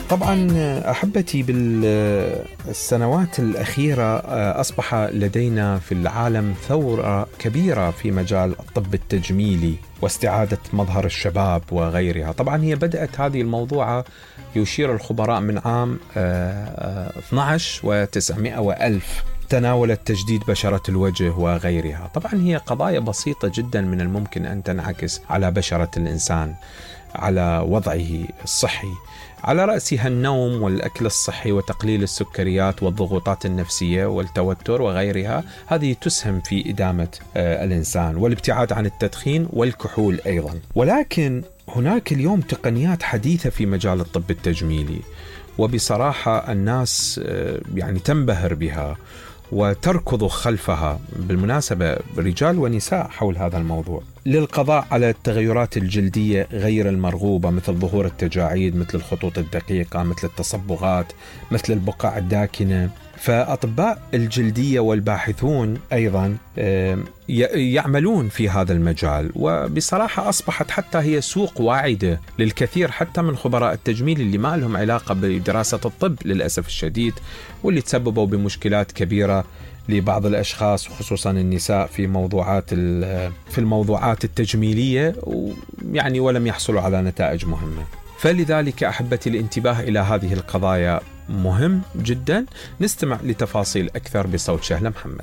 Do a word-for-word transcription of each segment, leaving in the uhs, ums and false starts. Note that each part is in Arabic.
طبعا أحبتي، بالسنوات الأخيرة أصبح لدينا في العالم ثورة كبيرة في مجال الطب التجميلي واستعادة مظهر الشباب وغيرها. طبعا هي بدأت هذه الموضوعة يشير الخبراء من عام اثني عشر وتسعمائة وألف، تناولت تجديد بشرة الوجه وغيرها. طبعا هي قضايا بسيطة جدا من الممكن أن تنعكس على بشرة الإنسان، على وضعه الصحي، على رأسها النوم والأكل الصحي وتقليل السكريات والضغوطات النفسية والتوتر وغيرها. هذه تسهم في إدامة الإنسان، والابتعاد عن التدخين والكحول أيضا. ولكن هناك اليوم تقنيات حديثة في مجال الطب التجميلي، وبصراحة الناس يعني تنبهر بها وتركض خلفها، بالمناسبة رجال ونساء، حول هذا الموضوع للقضاء على التغيرات الجلدية غير المرغوبة، مثل ظهور التجاعيد، مثل الخطوط الدقيقة، مثل التصبغات، مثل البقع الداكنة. فأطباء الجلدية والباحثون أيضا يعملون في هذا المجال، وبصراحة أصبحت حتى هي سوق واعدة للكثير حتى من خبراء التجميل اللي ما لهم علاقة بدراسة الطب للأسف الشديد، واللي تسببوا بمشكلات كبيرة لبعض الأشخاص وخصوصا النساء في موضوعات في الموضوعات التجميلية، يعني ولم يحصلوا على نتائج مهمة. فلذلك أحبتي الانتباه إلى هذه القضايا مهم جدا. نستمع لتفاصيل أكثر بصوت شهلة محمد.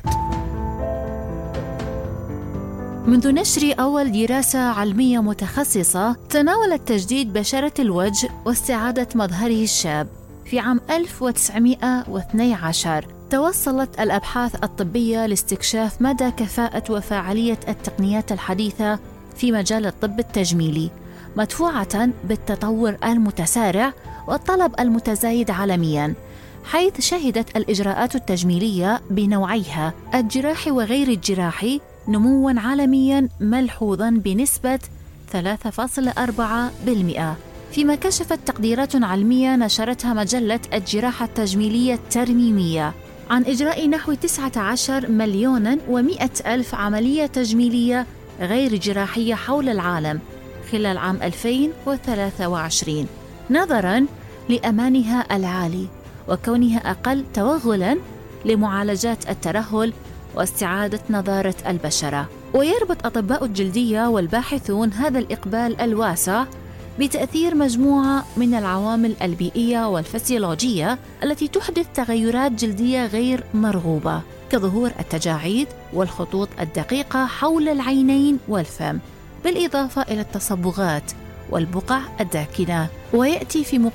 منذ نشر أول دراسة علمية متخصصة تناولت تجديد بشرة الوجه واستعادة مظهره الشاب في عام ألف وتسعمائة واثني عشر، توصلت الأبحاث الطبية لاستكشاف مدى كفاءة وفاعلية التقنيات الحديثة في مجال الطب التجميلي، مدفوعة بالتطور المتسارع والطلب المتزايد عالمياً، حيث شهدت الإجراءات التجميلية بنوعيها الجراحي وغير الجراحي نمواً عالمياً ملحوظاً بنسبة ثلاثة فاصلة أربعة بالمئة، فيما كشفت تقديرات علمية نشرتها مجلة الجراحة التجميلية الترميمية عن إجراء نحو تسعة عشر مليوناً ومئة ألف عملية تجميلية غير جراحية حول العالم خلال عام ألفين وثلاثة وعشرين، نظراً لأمانها العالي وكونها أقل توغلاً لمعالجات الترهل واستعادة نضارة البشرة. ويربط أطباء الجلدية والباحثون هذا الإقبال الواسع بتأثير مجموعة من العوامل البيئية والفسيولوجية التي تحدث تغيرات جلدية غير مرغوبة، كظهور التجاعيد والخطوط الدقيقة حول العينين والفم، بالإضافة إلى التصبغات والبقع الداكنة. ويأتي في